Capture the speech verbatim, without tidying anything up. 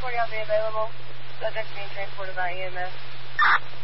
forty on be available. Subject being transported by E M S.